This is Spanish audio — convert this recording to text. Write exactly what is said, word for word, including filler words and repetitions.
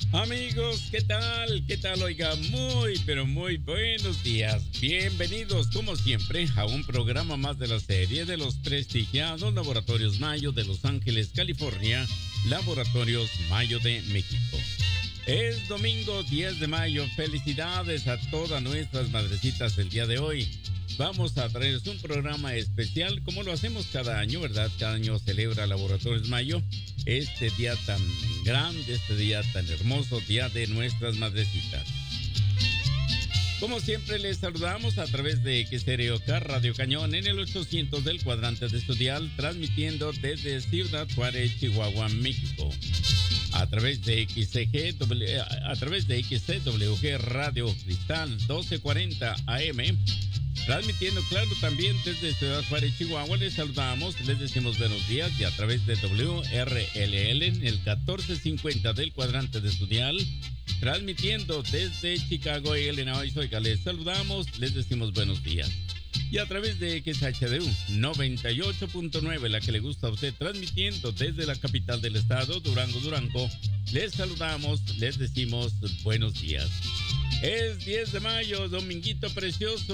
Amigos, ¿qué tal? ¿Qué tal? Oiga, muy, pero muy buenos días. Bienvenidos, como siempre, a un programa más de la serie de los prestigiados Laboratorios Mayo de Los Ángeles, California, Laboratorios Mayo de México. Es domingo diez de mayo. Felicidades a todas nuestras madrecitas el día de hoy. Vamos a traerles un programa especial, como lo hacemos cada año, ¿verdad? Cada año celebra Laboratorios Mayo este día tan grande, este día tan hermoso, día de nuestras madrecitas. Como siempre, les saludamos a través de X R O K Radio Cañón en el ochocientos del cuadrante de su dial, transmitiendo desde Ciudad Juárez, Chihuahua, México. A través de X C G, a través de X C W G Radio Cristal doce cuarenta A M, transmitiendo claro también desde Ciudad Juárez, Chihuahua. Les saludamos, les decimos buenos días, y a través de W R L L en el catorce cincuenta del cuadrante de su dial, transmitiendo desde Chicago, Illinois. Oiga, les saludamos, les decimos buenos días. Y a través de X H D U noventa y ocho punto nueve, la que le gusta a usted, transmitiendo desde la capital del estado, Durango, Durango, les saludamos, les decimos buenos días. Es diez de mayo, dominguito precioso.